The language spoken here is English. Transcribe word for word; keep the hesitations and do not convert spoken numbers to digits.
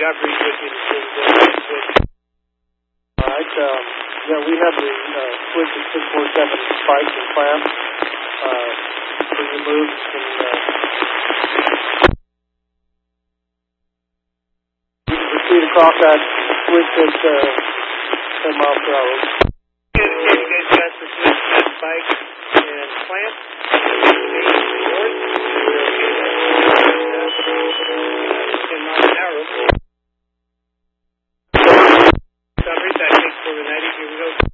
job pretty quickly to switch the switch. All right. Um, yeah, we have the uh, switch at six four seven spikes and clamps. Uh, when you move, you can, uh, you can proceed across that switch at uh, ten miles per hour. Good, good, good. Got the switch, spikes, and clamps.